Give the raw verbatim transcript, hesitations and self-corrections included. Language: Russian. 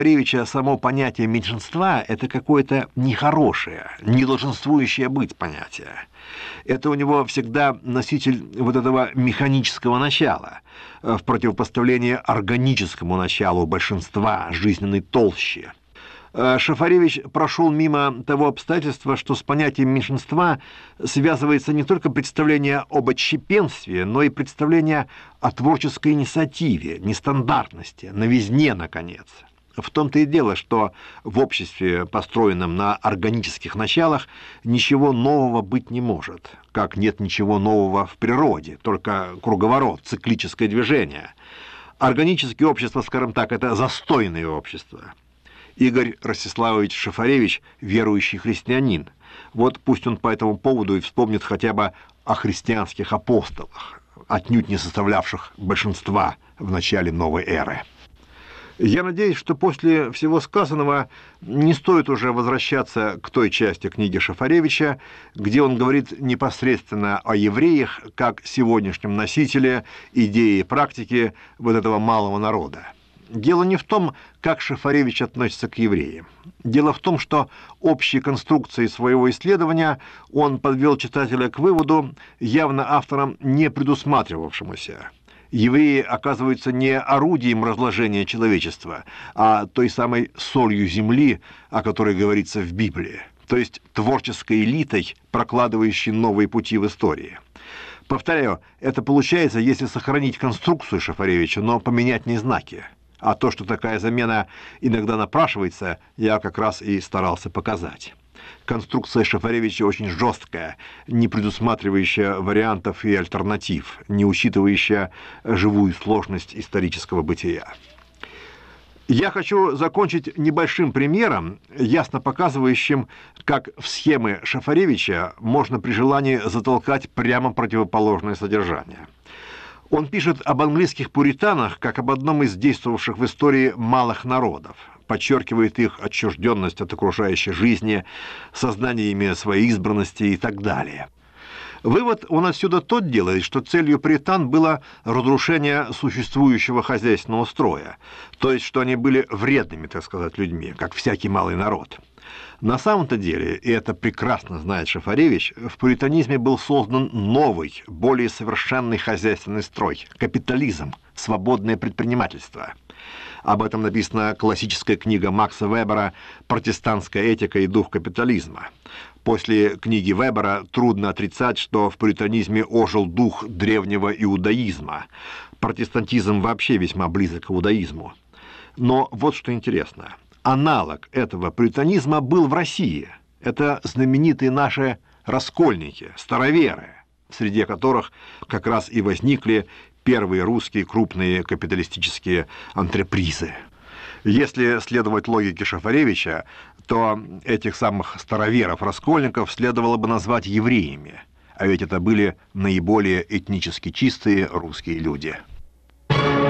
Шафаревича само понятие меньшинства – это какое-то нехорошее, не долженствующее быть понятие. Это у него всегда носитель вот этого механического начала, в противопоставлении органическому началу большинства, жизненной толщи. Шафаревич прошел мимо того обстоятельства, что с понятием меньшинства связывается не только представление об отщепенстве, но и представление о творческой инициативе, нестандартности, новизне, наконец. В том-то и дело, что в обществе, построенном на органических началах, ничего нового быть не может, как нет ничего нового в природе, только круговорот, циклическое движение. Органические общества, скажем так, это застойные общества. Игорь Ростиславович Шафаревич – верующий христианин. Вот пусть он по этому поводу и вспомнит хотя бы о христианских апостолах, отнюдь не составлявших большинства в начале новой эры. Я надеюсь, что после всего сказанного не стоит уже возвращаться к той части книги Шафаревича, где он говорит непосредственно о евреях как сегодняшнем носителе идеи и практики вот этого малого народа. Дело не в том, как Шафаревич относится к евреям. Дело в том, что общей конструкцией своего исследования он подвел читателя к выводу, явно автором не предусматривавшемуся. Евреи оказываются не орудием разложения человечества, а той самой солью земли, о которой говорится в Библии, то есть творческой элитой, прокладывающей новые пути в истории. Повторяю, это получается, если сохранить конструкцию Шафаревича, но поменять не знаки. А то, что такая замена иногда напрашивается, я как раз и старался показать. Конструкция Шафаревича очень жесткая, не предусматривающая вариантов и альтернатив, не учитывающая живую сложность исторического бытия. Я хочу закончить небольшим примером, ясно показывающим, как в схемы Шафаревича можно при желании затолкать прямо противоположное содержание. Он пишет об английских пуританах как об одном из действовавших в истории малых народов, подчеркивает их отчужденность от окружающей жизни, сознание ими своей избранности и так далее. Вывод он отсюда тот делает, что целью пуритан было разрушение существующего хозяйственного строя, то есть что они были вредными, так сказать, людьми, как всякий малый народ. На самом-то деле, и это прекрасно знает Шафаревич, в пуританизме был создан новый, более совершенный хозяйственный строй – капитализм, свободное предпринимательство. Об этом написана классическая книга Макса Вебера «Протестантская этика и дух капитализма». После книги Вебера трудно отрицать, что в пуританизме ожил дух древнего иудаизма. Протестантизм вообще весьма близок к иудаизму. Но вот что интересно. Аналог этого пуританизма был в России. Это знаменитые наши раскольники, староверы, среди которых как раз и возникли первые русские крупные капиталистические антрепризы. Если следовать логике Шафаревича, то этих самых староверов-раскольников следовало бы назвать евреями, а ведь это были наиболее этнически чистые русские люди.